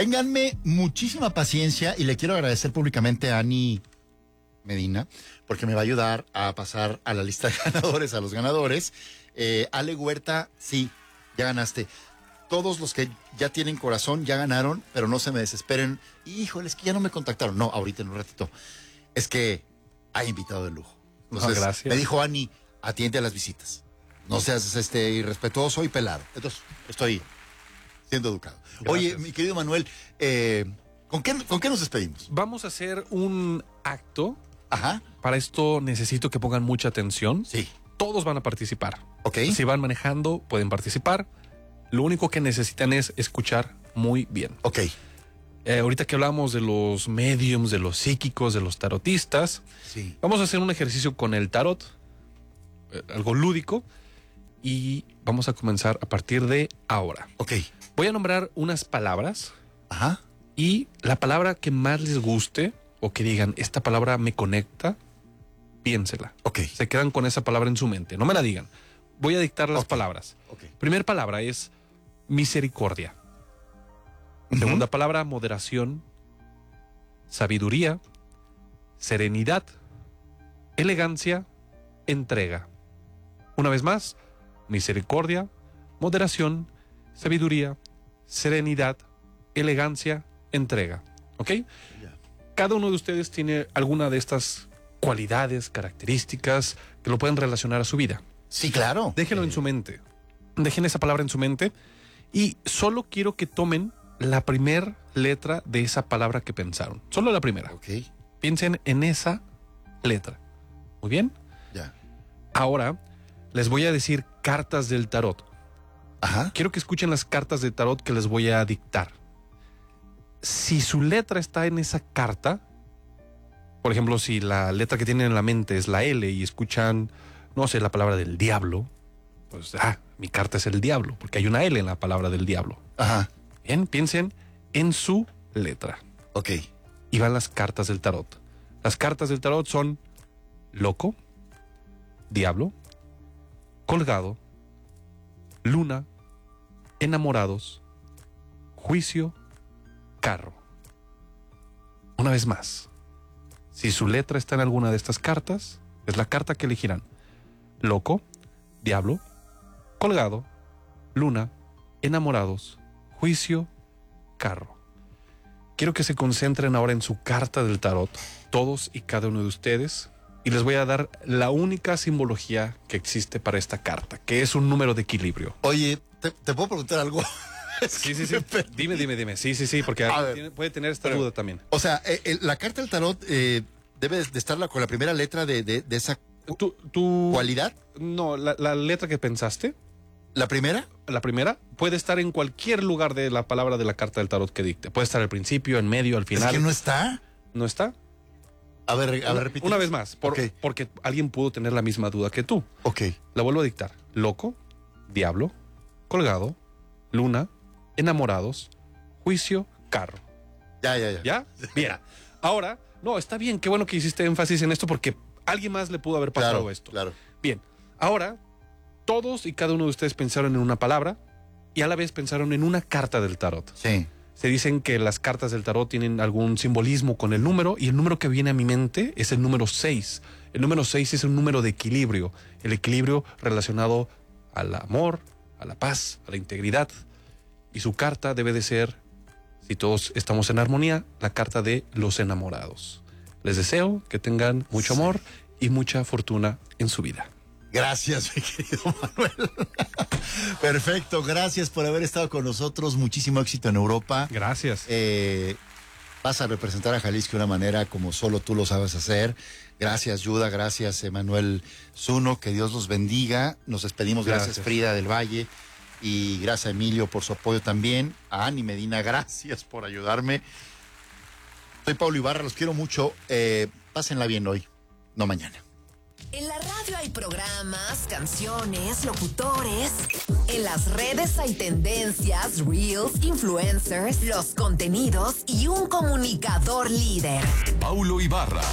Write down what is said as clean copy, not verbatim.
Ténganme muchísima paciencia y le quiero agradecer públicamente a Ani Medina, porque me va a ayudar a pasar a la lista de ganadores, a los ganadores. Ale Huerta, sí, ya ganaste. Todos los que ya tienen corazón ya ganaron, pero no se me desesperen. Híjole, es que ya no me contactaron. No, ahorita en un ratito. Es que hay invitado de lujo. Entonces, gracias. me dijo Ani, atiende a las visitas. No seas irrespetuoso y pelado. Entonces, estoy siendo educado. Gracias. Oye, mi querido Manuel, ¿con qué nos despedimos? Vamos a hacer un acto. Ajá. Para esto necesito que pongan mucha atención. Sí. Todos van a participar. Ok. Si van manejando, pueden participar. Lo único que necesitan es escuchar muy bien. Ok. Ahorita que hablamos de los mediums, de los psíquicos, de los tarotistas, Sí. vamos a hacer un ejercicio con el tarot, algo lúdico, y vamos a comenzar a partir de ahora. Ok. Voy a nombrar unas palabras Ajá. y la palabra que más les guste o que digan, esta palabra me conecta, piénsela. Ok. Se quedan con esa palabra en su mente, no me la digan. Voy a dictar las palabras. Ok. Primera palabra es misericordia. Segunda palabra, moderación, sabiduría, serenidad, elegancia, entrega. Una vez más, misericordia, moderación, sabiduría, serenidad, elegancia, entrega. ¿Ok? Ya. Cada uno de ustedes tiene alguna de estas cualidades, características que lo pueden relacionar a su vida. Sí, claro. Déjenlo en su mente. Dejen esa palabra en su mente y solo quiero que tomen la primera letra de esa palabra que pensaron. Solo la primera. Ok. Piensen en esa letra. Muy bien. Ya. Ahora les voy a decir cartas del tarot. Ajá. Quiero que escuchen las cartas de tarot que les voy a dictar. Si su letra está en esa carta, por ejemplo, si la letra que tienen en la mente es la L y escuchan, no sé, la palabra del diablo, pues, mi carta es el diablo, porque hay una L en la palabra del diablo. Ajá. Bien, piensen en su letra. Ok. Y van las cartas del tarot. Las cartas del tarot son loco, diablo, colgado, luna, enamorados, juicio, carro. Una vez más, si su letra está en alguna de estas cartas, es la carta que elegirán. Loco, diablo, colgado, luna, enamorados, juicio, carro. Quiero que se concentren ahora en su carta del tarot, todos y cada uno de ustedes, y les voy a dar la única simbología que existe para esta carta, que es un número de equilibrio. Oye, ¿te puedo preguntar algo? Sí. Dime. Sí, porque puede tener esta duda también. O sea, la carta del tarot debe de estar con la primera letra de esa ¿Tu cualidad. No, la letra que pensaste, ¿La primera? la primera, puede estar en cualquier lugar de la palabra de la carta del tarot que dicte. Puede estar al principio, en medio, al final. Es que no está. ¿No está? A ver, repite. Una vez más, porque alguien pudo tener la misma duda que tú. Ok. La vuelvo a dictar. Loco, diablo, colgado, luna, enamorados, juicio, carro. Ya. ¿Ya? Bien. Ahora, no, está bien. Qué bueno que hiciste énfasis en esto porque alguien más le pudo haber pasado esto. Claro. Bien. Ahora, todos y cada uno de ustedes pensaron en una palabra y a la vez pensaron en una carta del tarot. Sí. Se dicen que las cartas del tarot tienen algún simbolismo con el número y el número que viene a mi mente es el número 6. El número 6 es un número de equilibrio. El equilibrio relacionado al amor, a la paz, a la integridad. Y su carta debe de ser, si todos estamos en armonía, la carta de los enamorados. Les deseo que tengan mucho amor y mucha fortuna en su vida. Gracias, mi querido Manuel. Perfecto, gracias por haber estado con nosotros. Muchísimo éxito en Europa. Gracias. Vas a representar a Jalisco de una manera como solo tú lo sabes hacer. Gracias, Yuda. Gracias, Emanuel Zuno. Que Dios los bendiga. Nos despedimos. Gracias, Frida del Valle. Y gracias, Emilio, por su apoyo también. A Ani Medina, gracias por ayudarme. Soy Pablo Ibarra, los quiero mucho. Pásenla bien hoy, no mañana. En la radio hay programas, canciones, locutores. En las redes hay tendencias, reels, influencers, los contenidos y un comunicador líder. Paulo Ibarra